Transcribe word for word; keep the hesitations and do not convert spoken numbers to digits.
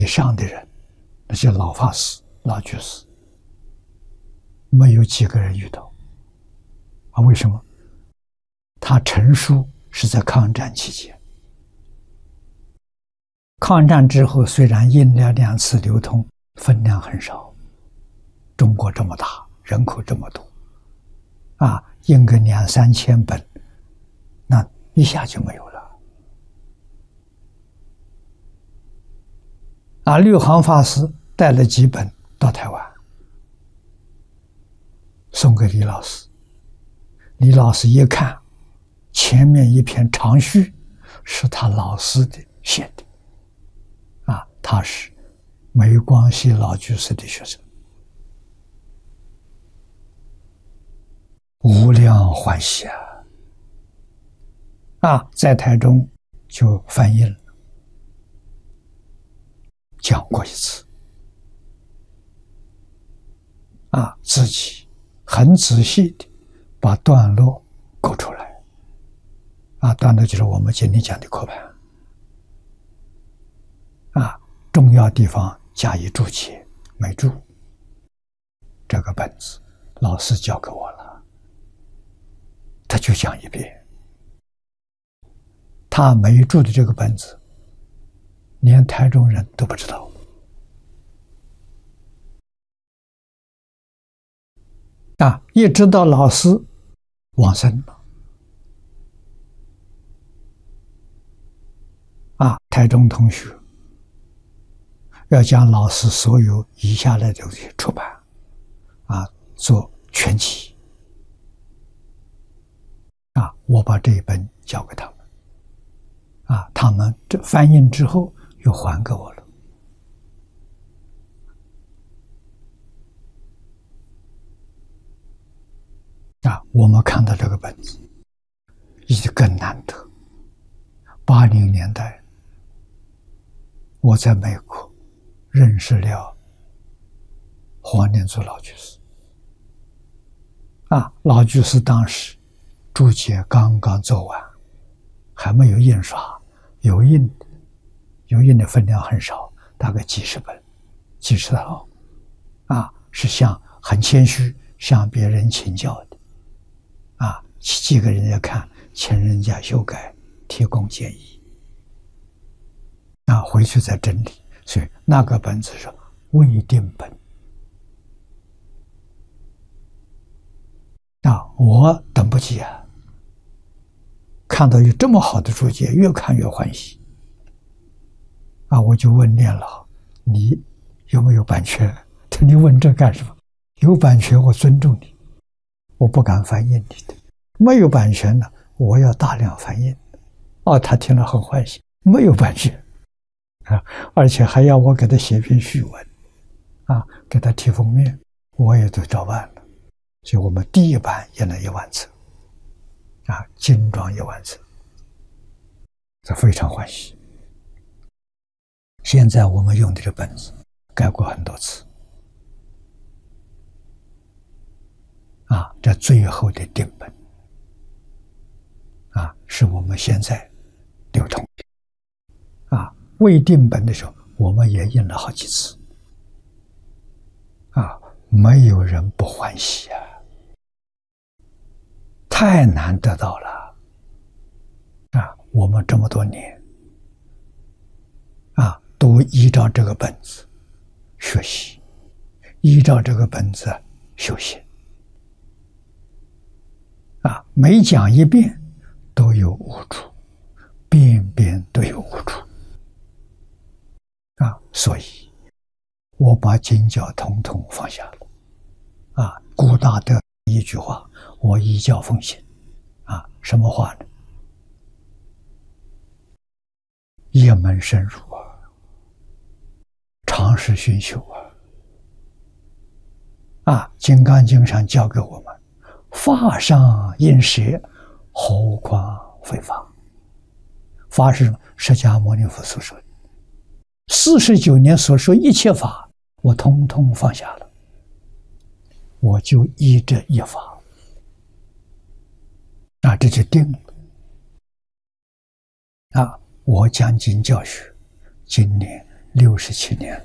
以上的人，那些老法师、老居士，没有几个人遇到。啊，为什么？他成书是在抗战期间。抗战之后，虽然印了两次流通，分量很少。中国这么大，人口这么多，啊，印个两三千本，那一下就没有了。啊，六行法师带了几本到台湾，送给李老师。李老师一看，前面一篇长序是他老师的写的。啊，他是梅光熙老居士的学生，无量欢喜啊！啊，在台中就翻译了，讲过一次。啊，自己很仔细的把段落勾出来。啊，段落就是我们今天讲的课本。啊，重要地方加以注解，没注。这个本子老师教给我了，他就讲一遍。他没注的这个本子，连台中人都不知道。啊，一直到老师往生了，啊，台中同学要将老师所有遗下来的东西出版，啊，做全集。啊，我把这一本交给他们，啊，他们这翻印之后又还给我了。啊，我们看到这个本子，已经更难得。八零年代，我在美国认识了黄念祖老居士。啊，老居士当时注解刚刚做完，还没有印刷，有印的，有印的分量很少，大概几十本，几十套。啊，是向很谦虚，向别人请教的。啊，寄给人家看，请人家修改，提供建议。啊，回去再整理。所以那个本子是未定本。啊，我等不及啊！看到有这么好的注解，越看越欢喜。啊，我就问念老，你有没有版权？他你问这干什么？有版权，我尊重你，我不敢翻译你的。没有版权呢，我要大量翻译。哦，他听了很欢喜，没有版权。啊，而且还要我给他写篇序文，啊，给他提封面，我也都照办了。所以我们第一版印了一万册，啊，精装一万册，这非常欢喜。现在我们用的这本子改过很多次，啊，这最后的定本，啊，是我们现在流通的，啊。未定本的时候，我们也印了好几次，啊，没有人不欢喜啊，太难得到了，啊，我们这么多年，啊，都依照这个本子学习，依照这个本子修行，啊，每讲一遍都有悟处，遍遍都有悟处。啊，所以我把经教统统放下了。啊，古大德一句话，我依教奉行。啊，什么话呢？一门深入啊，常识熏修啊。啊，《金刚经》上教给我们：法上应舍，何况非法。法是什么？释迦牟尼佛所说的。四十九年所说一切法，我通通放下了，我就依这一法，啊，这就定了。啊，我讲经教学，今年六十七年。